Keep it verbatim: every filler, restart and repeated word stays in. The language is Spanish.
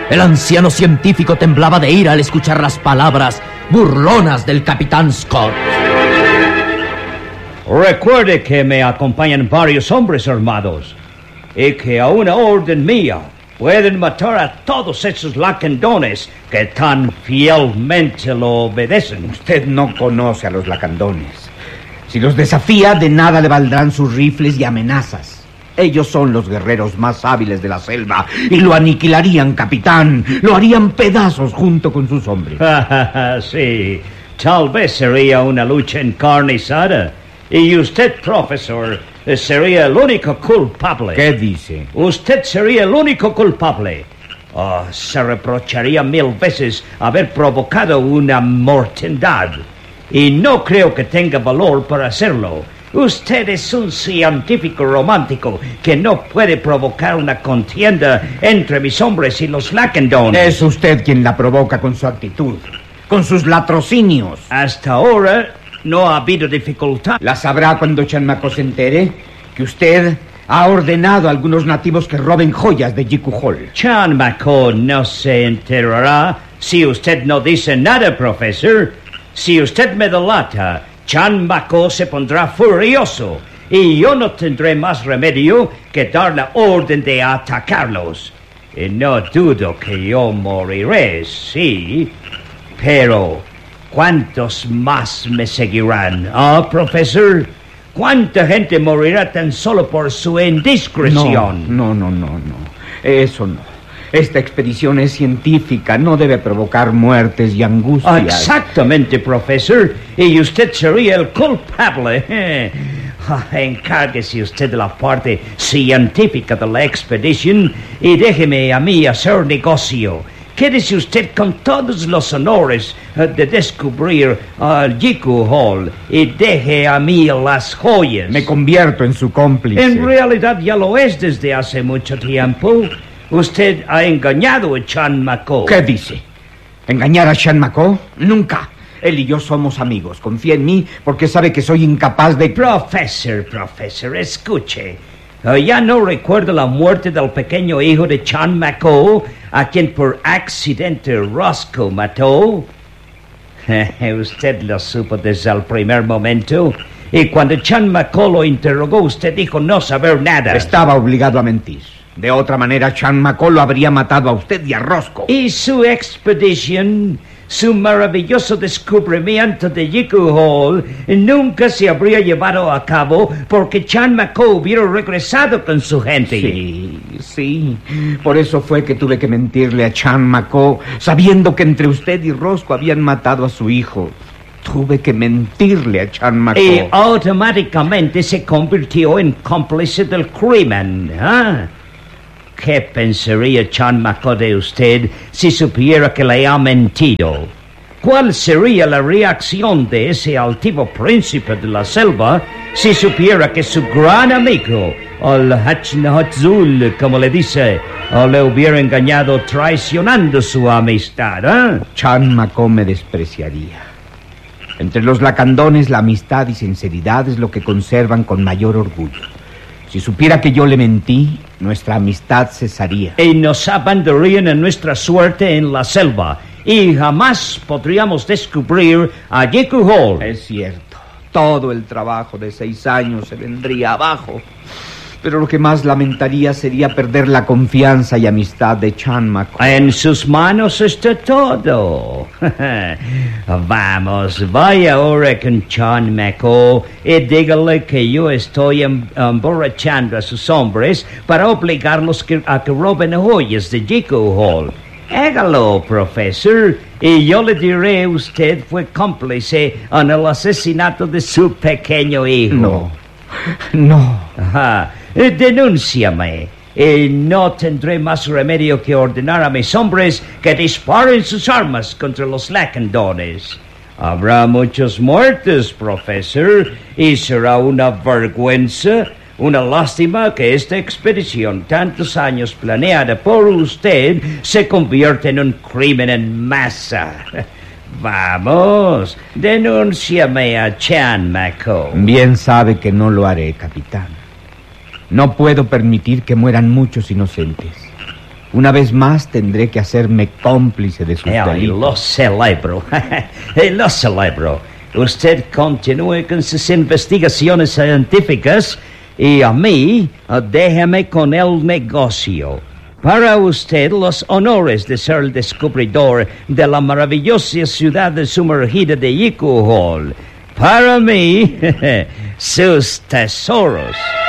El anciano científico temblaba de ira al escuchar las palabras burlonas del capitán Scott. Recuerde que me acompañan varios hombres armados y que a una orden mía pueden matar a todos esos lacandones que tan fielmente lo obedecen. Usted no conoce a los lacandones. Si los desafía, de nada le valdrán sus rifles y amenazas. Ellos son los guerreros más hábiles de la selva y lo aniquilarían, capitán. Lo harían pedazos junto con sus hombres. Sí, tal vez sería una lucha encarnizada. Y usted, profesor, sería el único culpable. ¿Qué dice? Usted sería el único culpable. Oh, se reprocharía mil veces haber provocado una mortandad. Y no creo que tenga valor para hacerlo. Usted es un científico romántico que no puede provocar una contienda entre mis hombres y los lacandones. Es usted quien la provoca con su actitud, con sus latrocinios. Hasta ahora no ha habido dificultad. La sabrá cuando Chanmaco se entere que usted ha ordenado a algunos nativos que roben joyas de Jiku Hall. Chanmaco no se enterará si usted no dice nada, profesor. Si usted me delata, Chanmaco se pondrá furioso y yo no tendré más remedio que dar la orden de atacarlos. Y no dudo que yo moriré, sí, pero ¿cuántos más me seguirán? ¿Ah, profesor? ¿Cuánta gente morirá tan solo por su indiscreción? No, no, no, no, no. Eso no. Esta expedición es científica, no debe provocar muertes y angustias. Exactamente, profesor. Y usted sería el culpable. Encárguese usted de la parte científica de la expedición y déjeme a mí hacer negocio. Quédese usted con todos los honores uh, de descubrir uh, Jiku Hall y deje a mí las joyas. Me convierto en su cómplice. En realidad ya lo es desde hace mucho tiempo. Usted ha engañado a Chanmaco. ¿Qué dice? ¿Engañar a Chanmaco? Nunca. Él y yo somos amigos. Confía en mí porque sabe que soy incapaz de... Profesor, profesor, escuche. Uh, ya no recuerdo la muerte del pequeño hijo de Chanmaco, a quien por accidente Roscoe mató. Usted lo supo desde el primer momento. Y cuando Chanmaco lo interrogó, usted dijo no saber nada. Estaba obligado a mentir. De otra manera, Chanmaco lo habría matado a usted y a Roscoe. Y su expedición, su maravilloso descubrimiento de Jiku Hall, nunca se habría llevado a cabo porque Chanmaco hubiera regresado con su gente. Sí, sí. Por eso fue que tuve que mentirle a Chanmaco, sabiendo que entre usted y Roscoe habían matado a su hijo. Tuve que mentirle a Chanmaco. Y automáticamente se convirtió en cómplice del crimen, ¿ah? ¿eh? ¿Qué pensaría Chanmaco de usted si supiera que le ha mentido? ¿Cuál sería la reacción de ese altivo príncipe de la selva si supiera que su gran amigo, el Hachnahatzul, como le dice, le hubiera engañado traicionando su amistad? ¿eh? Chanmaco me despreciaría. Entre los lacandones, la amistad y sinceridad es lo que conservan con mayor orgullo. Si supiera que yo le mentí, nuestra amistad cesaría. Y nos abandonarían en nuestra suerte en la selva. Y jamás podríamos descubrir a Jiku Hall. Es cierto. Todo el trabajo de seis años se vendría abajo. Pero lo que más lamentaría sería perder la confianza y amistad de Chanmaco. En sus manos está todo. Vamos, vaya ahora con Chanmaco y dígale que yo estoy em- emborrachando a sus hombres para obligarlos que- a que roben joyas de Jiku Hall. Hágalo, profesor, y yo le diré usted fue cómplice en el asesinato de su pequeño hijo. No, no. Ajá. Denúnciame. Y no tendré más remedio que ordenar a mis hombres que disparen sus armas contra los lacandones. Habrá muchos muertos, profesor, y será una vergüenza, una lástima que esta expedición, tantos años planeada por usted, se convierta en un crimen en masa. Vamos, denúnciame a Chanmaco. Bien sabe que no lo haré, capitán. No puedo permitir que mueran muchos inocentes. Una vez más tendré que hacerme cómplice de sus Eh, delitos. lo celebro. Eh, lo celebro. Usted continúe con sus investigaciones científicas y a mí, eh, déjeme con el negocio. Para usted, los honores de ser el descubridor de la maravillosa ciudad sumergida de Yiku Hall. Para mí, sus tesoros.